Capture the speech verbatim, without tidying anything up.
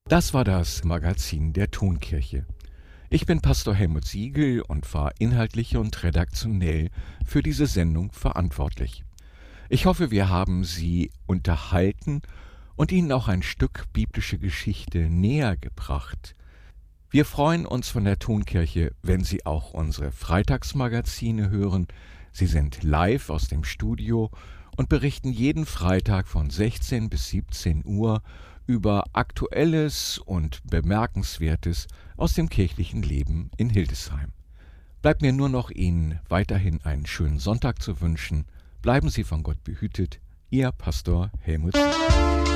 Das war das Magazin der Tonkirche. Ich bin Pastor Helmut Siegel und war inhaltlich und redaktionell für diese Sendung verantwortlich. Ich hoffe, wir haben Sie unterhalten und Ihnen auch ein Stück biblische Geschichte näher gebracht. Wir freuen uns von der Tonkirche, wenn Sie auch unsere Freitagsmagazine hören. Sie sind live aus dem Studio und berichten jeden Freitag von sechzehn bis siebzehn Uhr über Aktuelles und Bemerkenswertes aus dem kirchlichen Leben in Hildesheim. Bleibt mir nur noch Ihnen weiterhin einen schönen Sonntag zu wünschen. Bleiben Sie von Gott behütet. Ihr Pastor Helmut Siegel.